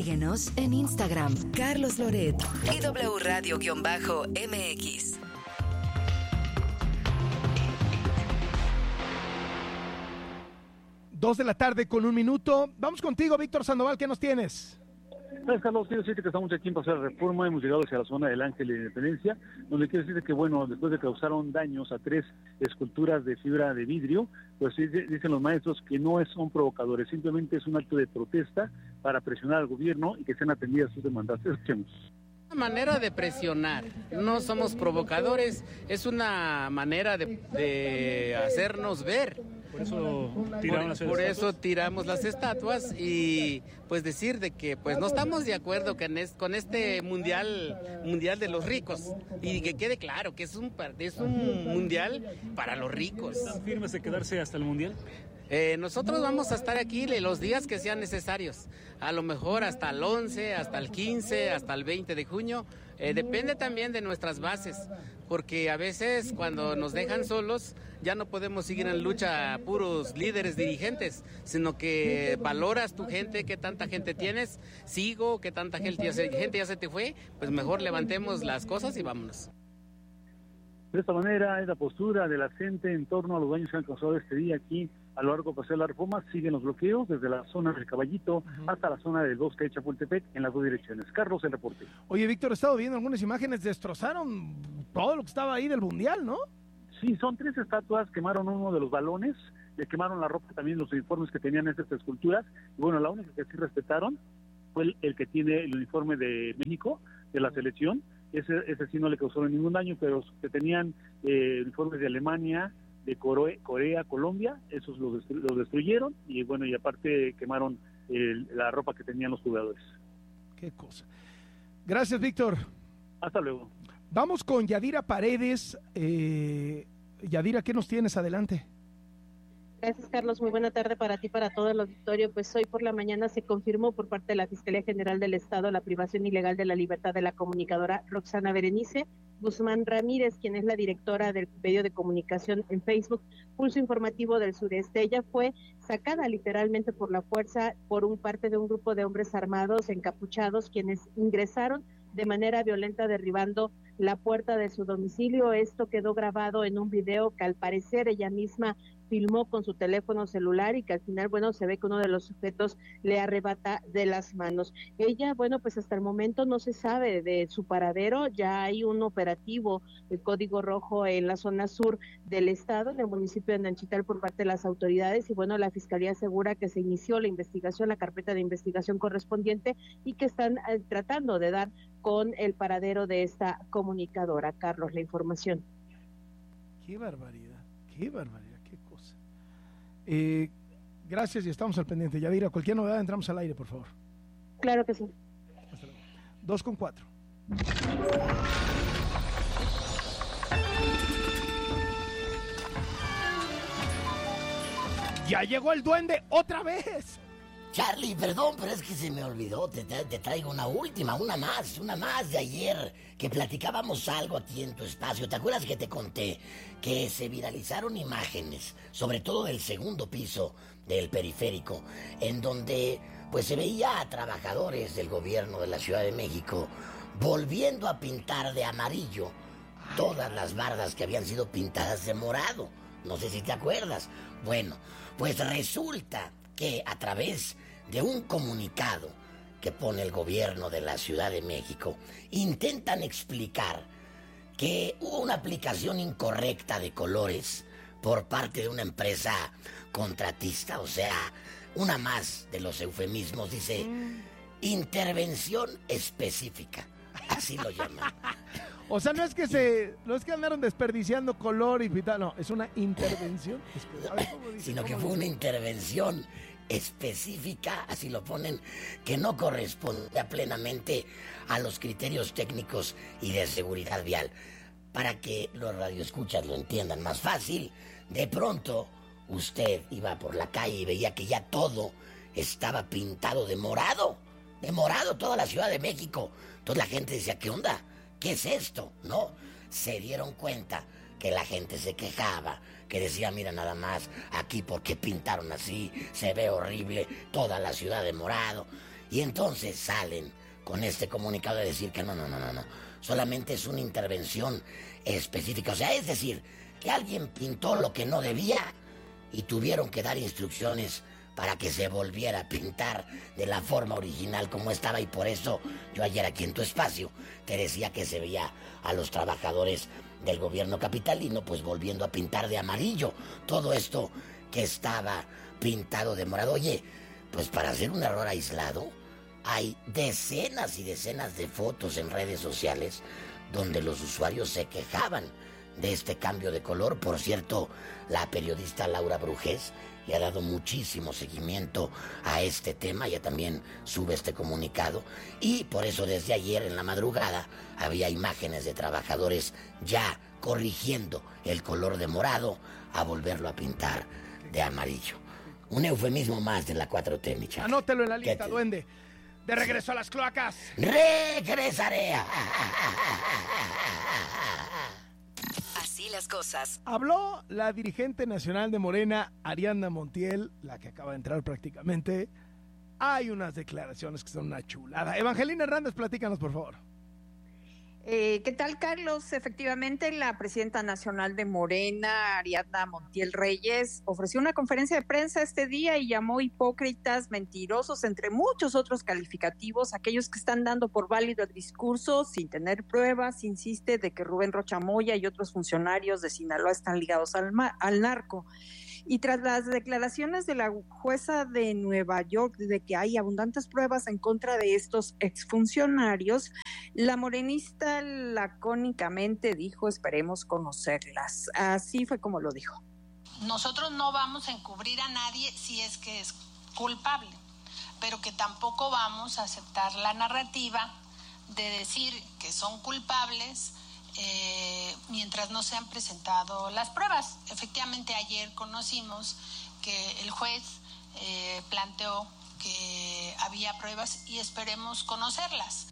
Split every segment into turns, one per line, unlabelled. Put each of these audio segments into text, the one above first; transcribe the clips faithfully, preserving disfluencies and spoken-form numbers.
Síguenos en Instagram, Carlos Loret y W Radio-M X.
Dos de la tarde con un minuto. Vamos contigo, Víctor Sandoval, ¿qué nos tienes?
Gracias, Carlos. Quiero decirte que estamos aquí en Paseo de la Reforma, hemos llegado hacia la zona del Ángel de la Independencia, donde quiero decirte que, bueno, después de causaron daños a tres esculturas de fibra de vidrio, pues dicen los maestros que no son provocadores, simplemente es un acto de protesta para presionar al gobierno y que sean atendidas sus demandas. Escuchemos.
Una manera de presionar, no somos provocadores, es una manera de, de hacernos ver.
Por eso tiraron las
por, por eso tiramos las estatuas y pues decir de que pues no estamos de acuerdo con, es, con este mundial mundial de los ricos y que quede claro que es un es un mundial para los ricos.
¿Están firmes de quedarse hasta el mundial?
Eh, nosotros vamos a estar aquí los días que sean necesarios, a lo mejor hasta el once, hasta el quince, hasta el veinte de junio, eh, depende también de nuestras bases, porque a veces cuando nos dejan solos ya no podemos seguir en lucha puros líderes dirigentes, sino que valoras tu gente, qué tanta gente tienes, sigo, qué tanta gente ya se, gente ya se te fue, pues mejor levantemos las cosas y vámonos.
De esta manera es la postura de la gente en torno a los daños que han causado este día aquí a lo largo de Paseo de la Reforma. Siguen los bloqueos desde la zona del Caballito uh-huh. hasta la zona del bosque de Chapultepec en las dos direcciones. Carlos, el reporte.
Oye, Víctor, he estado viendo algunas imágenes, destrozaron todo lo que estaba ahí del Mundial, ¿no?
Sí, son tres estatuas, quemaron uno de los balones, le quemaron la ropa, también los uniformes que tenían estas esculturas, y bueno, la única que sí respetaron fue el, el que tiene el uniforme de México, de la selección. Ese, ese sí no le causaron ningún daño, pero que tenían eh, uniformes de Alemania, de Corea, Corea, Colombia, esos los, destru los destruyeron y bueno, y aparte quemaron el, la ropa que tenían los jugadores.
Qué cosa. Gracias, Víctor.
Hasta luego.
Vamos con Yadira Paredes. Eh, Yadira, ¿qué nos tienes? Adelante.
Gracias, Carlos. Muy buena tarde para ti, para todo el auditorio. Pues hoy por la mañana se confirmó por parte de la Fiscalía General del Estado la privación ilegal de la libertad de la comunicadora Roxana Berenice Guzmán Ramírez, quien es la directora del medio de comunicación en Facebook, Pulso Informativo del Sureste. Ella fue sacada literalmente por la fuerza por un parte de un grupo de hombres armados encapuchados, quienes ingresaron de manera violenta derribando la puerta de su domicilio. Esto quedó grabado en un video que al parecer ella misma filmó con su teléfono celular y que al final, bueno, se ve que uno de los sujetos le arrebata de las manos. Ella, bueno, pues hasta el momento no se sabe de su paradero, ya hay un operativo, el Código Rojo en la zona sur del estado, en el municipio de Nanchital por parte de las autoridades y bueno, la Fiscalía asegura que se inició la investigación, la carpeta de investigación correspondiente y que están eh, tratando de dar con el paradero de esta comunicadora. Carlos, la información.
Qué barbaridad, qué barbaridad. Eh, gracias y estamos al pendiente. Yadira, cualquier novedad entramos al aire, por favor.
Claro que sí.
Hasta luego. Dos con cuatro. Ya llegó el duende otra vez.
Charlie, perdón, pero es que se me olvidó, te, te, te traigo una última, una más, una más de ayer, que platicábamos algo aquí en tu espacio. ¿Te acuerdas que te conté que se viralizaron imágenes, sobre todo del segundo piso del periférico, en donde pues se veía a trabajadores del gobierno de la Ciudad de México volviendo a pintar de amarillo todas las bardas que habían sido pintadas de morado? No sé si te acuerdas. Bueno, pues resulta que a través de un comunicado que pone el gobierno de la Ciudad de México, intentan explicar que hubo una aplicación incorrecta de colores por parte de una empresa contratista, o sea, una más de los eufemismos, dice, mm. intervención específica, así lo llaman.
O sea, no es que se, no es que andaron desperdiciando color y tal, no, es una intervención específica.
Sino que fue una intervención específica, así lo ponen, que no corresponde plenamente a los criterios técnicos y de seguridad vial. Para que los radioescuchas lo entiendan más fácil, de pronto usted iba por la calle y veía que ya todo estaba pintado de morado, de morado toda la Ciudad de México. Entonces la gente decía, ¿qué onda? ¿Qué es esto? ¿No? Se dieron cuenta que la gente se quejaba, que decía, mira nada más, aquí porque pintaron así, se ve horrible toda la ciudad de morado. Y entonces salen con este comunicado de decir que no, no, no, no, no. Solamente es una intervención específica. O sea, es decir, que alguien pintó lo que no debía y tuvieron que dar instrucciones para que se volviera a pintar de la forma original como estaba. Y por eso yo ayer aquí en tu espacio te decía que se veía a los trabajadores del gobierno capitalino pues volviendo a pintar de amarillo todo esto que estaba pintado de morado. Oye, pues para hacer un error aislado hay decenas y decenas de fotos en redes sociales donde los usuarios se quejaban de este cambio de color. Por cierto, la periodista Laura Brujés le ha dado muchísimo seguimiento a este tema, ella también sube este comunicado, y por eso desde ayer en la madrugada había imágenes de trabajadores ya corrigiendo el color de morado a volverlo a pintar de amarillo. Un eufemismo más de la cuatro T, mi chavo.
Anótelo en la lista,
te...
duende. De regreso a las cloacas.
Regresaré.
Así las cosas.
Habló la dirigente nacional de Morena, Ariadna Montiel, la que acaba de entrar prácticamente. Hay unas declaraciones que son una chulada. Evangelina Hernández, platícanos, por favor.
Eh, ¿Qué tal, Carlos? Efectivamente, la presidenta nacional de Morena, Ariadna Montiel Reyes, ofreció una conferencia de prensa este día y llamó hipócritas, mentirosos, entre muchos otros calificativos, aquellos que están dando por válido el discurso sin tener pruebas. Insiste de que Rubén Rocha Moya y otros funcionarios de Sinaloa están ligados al, ma- al narco. Y tras las declaraciones de la jueza de Nueva York de que hay abundantes pruebas en contra de estos exfuncionarios, la morenista lacónicamente dijo: esperemos conocerlas. Así fue como lo dijo.
Nosotros no vamos a encubrir a nadie si es que es culpable, pero que tampoco vamos a aceptar la narrativa de decir que son culpables Eh, mientras no se han presentado las pruebas. Efectivamente, ayer conocimos que el juez eh, planteó que había pruebas y esperemos conocerlas.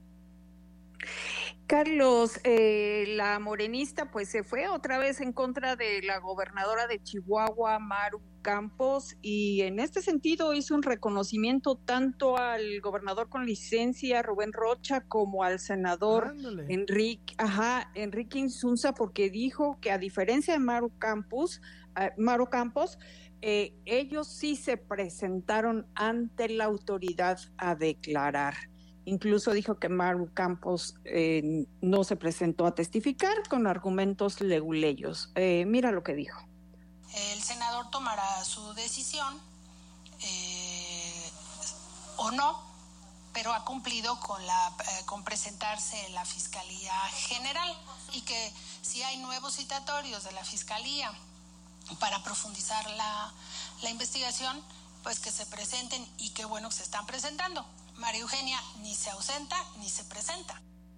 Carlos, eh, la morenista pues se fue otra vez en contra de la gobernadora de Chihuahua, Maru Campos, y en este sentido hizo un reconocimiento tanto al gobernador con licencia, Rubén Rocha, como al senador
Ándale.
Enrique, ajá, Enrique Insunza, porque dijo que a diferencia de Maru Campos, eh, Maru Campos, eh, ellos sí se presentaron ante la autoridad a declarar. Incluso dijo que Maru Campos eh, no se presentó a testificar con argumentos leguleyos. Eh, mira lo que dijo.
El senador tomará su decisión eh, o no, pero ha cumplido con, la, eh, con presentarse en la Fiscalía General, y que si hay nuevos citatorios de la Fiscalía para profundizar la, la investigación, pues que se presenten, y qué bueno que se están presentando. María Eugenia ni se ausenta ni se presenta.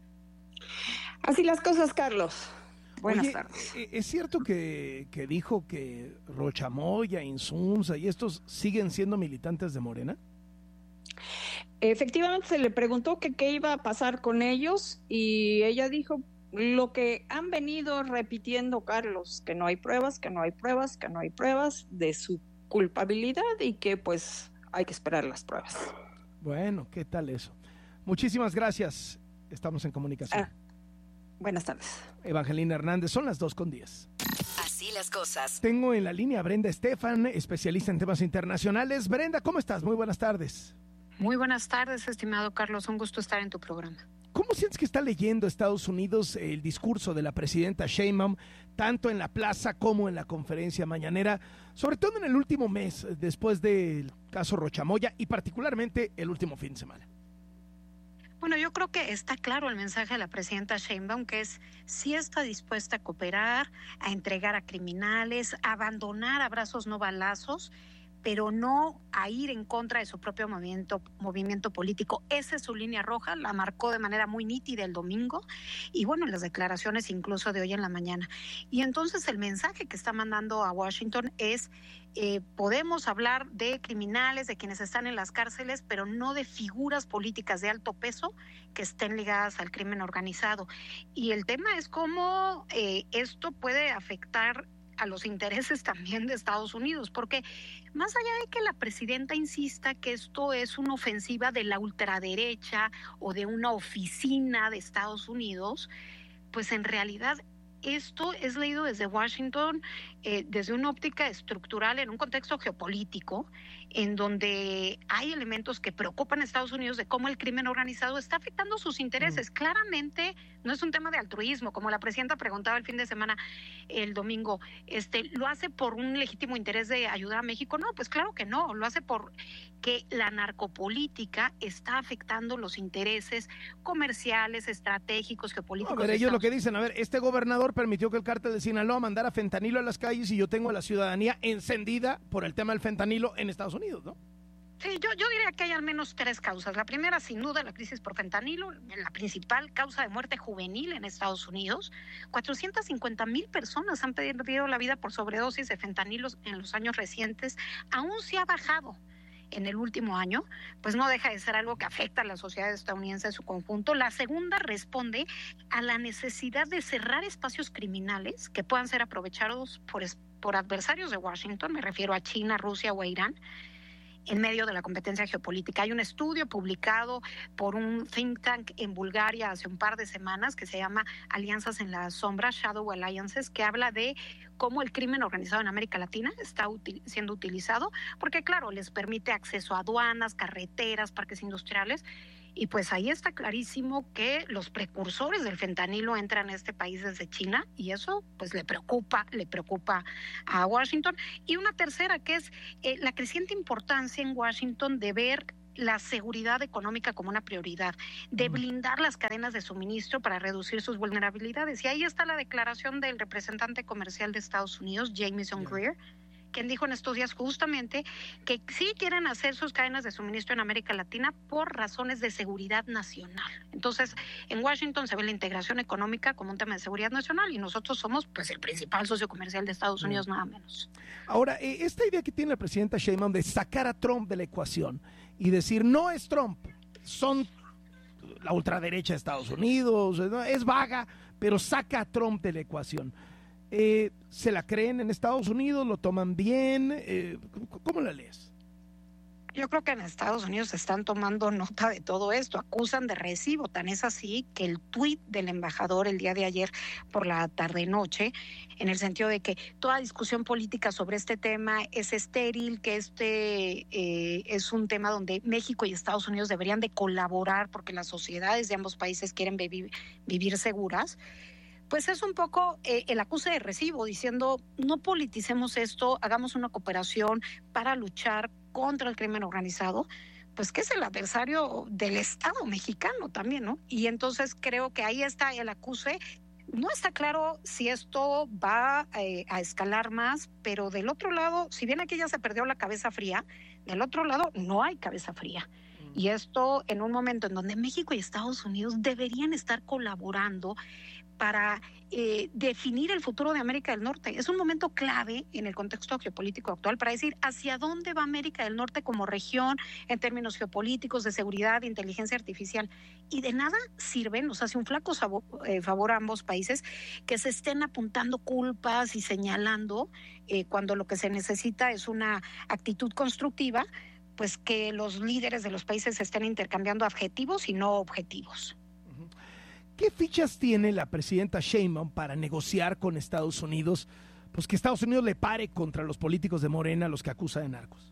Así las cosas, Carlos. Buenas
Oye,
tardes.
¿es cierto que, que dijo que Rocha Moya, Insunza y estos siguen siendo militantes de Morena?
Efectivamente, se le preguntó que qué iba a pasar con ellos y ella dijo lo que han venido repitiendo, Carlos, que no hay pruebas, que no hay pruebas, que no hay pruebas de su culpabilidad y que pues hay que esperar las pruebas.
Bueno, ¿qué tal eso? Muchísimas gracias. Estamos en comunicación.
Ah, buenas tardes.
Evangelina Hernández, son las dos con diez.
Así las cosas.
Tengo en la línea a Brenda Estefan, especialista en temas internacionales. Brenda, ¿cómo estás? Muy buenas tardes.
Muy buenas tardes, estimado Carlos. Un gusto estar en tu programa.
¿Cómo sientes que está leyendo Estados Unidos el discurso de la presidenta Sheinbaum, tanto en la plaza como en la conferencia mañanera, sobre todo en el último mes, después del caso Rocha Moya y particularmente el último fin de semana?
Bueno, yo creo que está claro el mensaje de la presidenta Sheinbaum, que es sí está dispuesta a cooperar, a entregar a criminales, a abandonar abrazos no balazos, pero no a ir en contra de su propio movimiento, movimiento político. Esa es su línea roja, la marcó de manera muy nítida el domingo y bueno, las declaraciones incluso de hoy en la mañana. Y entonces el mensaje que está mandando a Washington es, eh, podemos hablar de criminales, de quienes están en las cárceles, pero no de figuras políticas de alto peso que estén ligadas al crimen organizado. Y el tema es cómo eh, esto puede afectar a los intereses también de Estados Unidos, porque más allá de que la presidenta insista que esto es una ofensiva de la ultraderecha o de una oficina de Estados Unidos, pues en realidad esto es leído desde Washington, eh, desde una óptica estructural en un contexto geopolítico, en donde hay elementos que preocupan a Estados Unidos de cómo el crimen organizado está afectando sus intereses. Mm. Claramente no es un tema de altruismo, como la presidenta preguntaba el fin de semana, el domingo, este, ¿lo hace por un legítimo interés de ayudar a México? No, pues claro que no, lo hace por que la narcopolítica está afectando los intereses comerciales, estratégicos, geopolíticos.
No, a ver, ellos lo que dicen, a ver, este gobernador permitió que el cártel de Sinaloa mandara fentanilo a las calles y yo tengo a la ciudadanía encendida por el tema del fentanilo en Estados Unidos, ¿no?
Sí, yo, yo diría que hay al menos tres causas. La primera, sin duda, la crisis por fentanilo, la principal causa de muerte juvenil en Estados Unidos. cuatrocientas cincuenta mil personas han perdido la vida por sobredosis de fentanilos en los años recientes. Aún se ha bajado en el último año, pues no deja de ser algo que afecta a la sociedad estadounidense en su conjunto. La segunda responde a la necesidad de cerrar espacios criminales que puedan ser aprovechados por, por adversarios de Washington, me refiero a China, Rusia o a Irán, en medio de la competencia geopolítica. Hay un estudio publicado por un think tank en Bulgaria hace un par de semanas que se llama Alianzas en la Sombra, Shadow Alliances, que habla de cómo el crimen organizado en América Latina está util- siendo utilizado, porque claro, les permite acceso a aduanas, carreteras, parques industriales, y pues ahí está clarísimo que los precursores del fentanilo entran a este país desde China, y eso pues le preocupa, le preocupa a Washington. Y una tercera, que es eh, la creciente importancia en Washington de ver la seguridad económica como una prioridad, de blindar las cadenas de suministro para reducir sus vulnerabilidades. Y ahí está la declaración del representante comercial de Estados Unidos, Jamieson Greer, quien dijo en estos días justamente que sí quieren hacer sus cadenas de suministro en América Latina por razones de seguridad nacional. Entonces, en Washington se ve la integración económica como un tema de seguridad nacional y nosotros somos pues el principal socio comercial de Estados Unidos, nada menos.
Ahora, esta idea que tiene la presidenta Sheinbaum de sacar a Trump de la ecuación y decir, no es Trump, son la ultraderecha de Estados Unidos, es vaga, pero saca a Trump de la ecuación. Eh, ¿Se la creen en Estados Unidos? ¿Lo toman bien? Eh, ¿Cómo la lees?
Yo creo que en Estados Unidos están tomando nota de todo esto, acusan de recibo, tan es así que el tuit del embajador el día de ayer por la tarde-noche, en el sentido de que toda discusión política sobre este tema es estéril, que este eh, es un tema donde México y Estados Unidos deberían de colaborar porque las sociedades de ambos países quieren vivir, vivir seguras. Pues es un poco eh, el acuse de recibo, diciendo no politicemos esto, hagamos una cooperación para luchar contra el crimen organizado, pues que es el adversario del Estado mexicano también, ¿no? Y entonces creo que ahí está el acuse. No está claro si esto va eh, a escalar más, pero del otro lado, si bien aquí ya se perdió la cabeza fría, del otro lado no hay cabeza fría. Y esto en un momento en donde México y Estados Unidos deberían estar colaborando para eh, definir el futuro de América del Norte. Es un momento clave en el contexto geopolítico actual para decir hacia dónde va América del Norte como región en términos geopolíticos, de seguridad, de inteligencia artificial. Y de nada sirve, nos hace un flaco sabor, eh, favor a ambos países que se estén apuntando culpas y señalando eh, cuando lo que se necesita es una actitud constructiva, pues que los líderes de los países estén intercambiando adjetivos y no objetivos.
¿Qué fichas tiene la presidenta Sheinbaum para negociar con Estados Unidos? Pues que Estados Unidos le pare contra los políticos de Morena, los que acusa de narcos.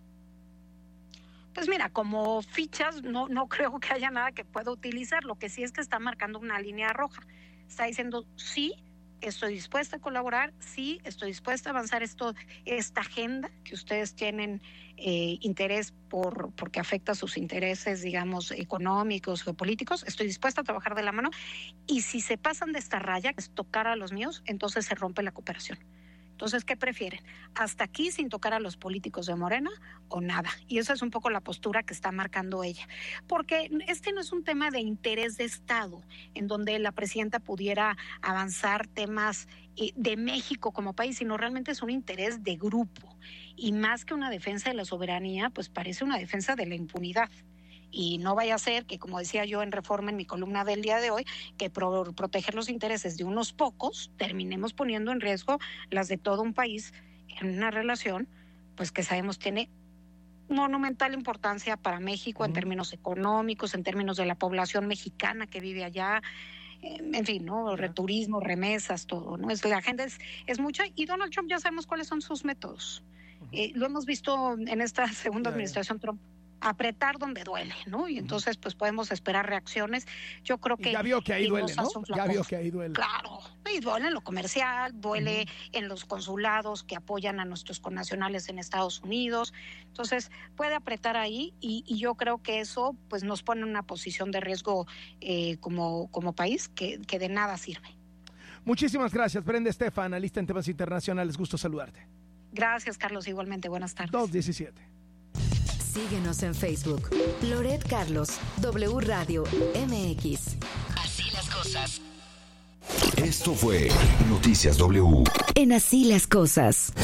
Pues mira, como fichas no, no creo que haya nada que pueda utilizar. Lo que sí es que está marcando una línea roja. Está diciendo, sí, estoy dispuesta a colaborar, sí, estoy dispuesta a avanzar esto, esta agenda que ustedes tienen eh, interés por porque afecta sus intereses, digamos, económicos, geopolíticos, estoy dispuesta a trabajar de la mano, y si se pasan de esta raya, que es tocar a los míos, entonces se rompe la cooperación. Entonces, ¿qué prefieren? ¿Hasta aquí sin tocar a los políticos de Morena o nada? Y esa es un poco la postura que está marcando ella. Porque este no es un tema de interés de Estado, en donde la presidenta pudiera avanzar temas eh, de México como país, sino realmente es un interés de grupo. Y más que una defensa de la soberanía, pues parece una defensa de la impunidad. Y no vaya a ser que, como decía yo en Reforma en mi columna del día de hoy, que por proteger los intereses de unos pocos terminemos poniendo en riesgo las de todo un país en una relación pues que sabemos tiene monumental importancia para México, uh-huh, en términos económicos, en términos de la población mexicana que vive allá, en fin, ¿no? Uh-huh. Turismo, remesas, todo, ¿no? Es, la agenda es, es mucha, y Donald Trump ya sabemos cuáles son sus métodos. Uh-huh. Eh, lo hemos visto en esta segunda yeah, administración yeah. Trump, apretar donde duele, ¿no? Y entonces, pues, podemos esperar reacciones. Yo creo que...
Y ya vio que ahí duele, ¿no? Ya vio que ahí duele.
Claro, y duele en lo comercial, duele uh-huh. en los consulados que apoyan a nuestros connacionales en Estados Unidos. Entonces, puede apretar ahí y, y yo creo que eso, pues, nos pone en una posición de riesgo eh, como, como país que, que de nada sirve.
Muchísimas gracias, Brenda Estefan, analista en temas internacionales. Gusto saludarte.
Gracias, Carlos. Igualmente, buenas tardes.
dos diecisiete.
Síguenos en Facebook. Loret Carlos, W Radio M X.
Así las cosas.
Esto fue Noticias W.
En Así las cosas.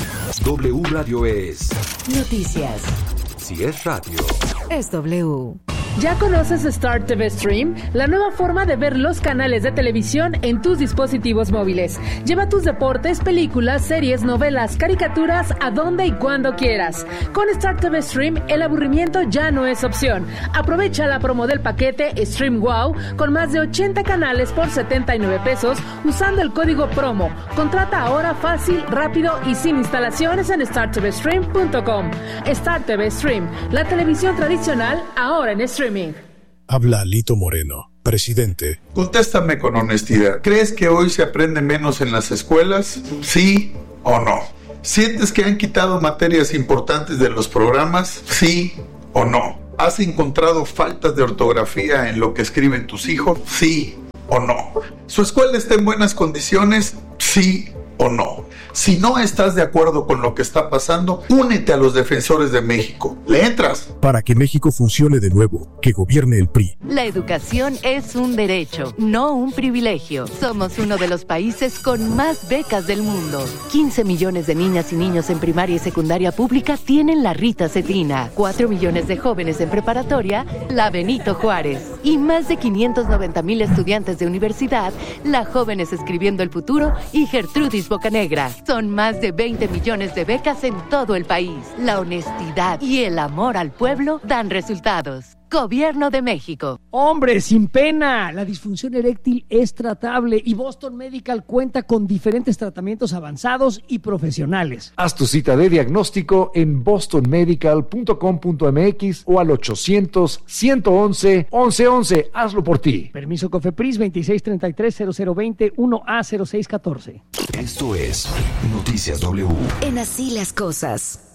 W Radio es
noticias.
Si es radio,
es W.
¿Ya conoces Star T V Stream? La nueva forma de ver los canales de televisión en tus dispositivos móviles. Lleva tus deportes, películas, series, novelas, caricaturas a donde y cuando quieras. Con Star T V Stream, el aburrimiento ya no es opción. Aprovecha la promo del paquete Stream Wow con más de ochenta canales por setenta y nueve pesos usando el código promo. Contrata ahora fácil, rápido y sin instalaciones en star t v stream punto com. Star T V Stream, la televisión tradicional ahora en streaming.
Habla Alito Moreno, presidente.
Contéstame con honestidad. ¿Crees que hoy se aprende menos en las escuelas? ¿Sí o no? ¿Sientes que han quitado materias importantes de los programas? ¿Sí o no? ¿Has encontrado faltas de ortografía en lo que escriben tus hijos? ¿Sí o no? ¿Su escuela está en buenas condiciones? ¿Sí o no? Si no estás de acuerdo con lo que está pasando, únete a los defensores de México. ¿Le entras?
Para que México funcione de nuevo, que gobierne el P R I.
La educación es un derecho, no un privilegio. Somos uno de los países con más becas del mundo. quince millones de niñas y niños en primaria y secundaria pública tienen la Rita Cetina. cuatro millones de jóvenes en preparatoria, la Benito Juárez. Y más de quinientos noventa mil estudiantes de universidad, la Jóvenes Escribiendo el Futuro y Gertrudis Bocanegra. Son más de veinte millones de becas en todo el país. La honestidad y el amor al pueblo dan resultados. Gobierno de México.
Hombre, sin pena. La disfunción eréctil es tratable y Boston Medical cuenta con diferentes tratamientos avanzados y profesionales.
Haz tu cita de diagnóstico en boston medical punto com punto m x o al ochocientos, ciento once, once once. Hazlo por ti.
Permiso COFEPRIS veintiséis treinta y tres, cero cero veinte, uno A cero seis catorce.
Esto es Noticias W.
En Así las cosas.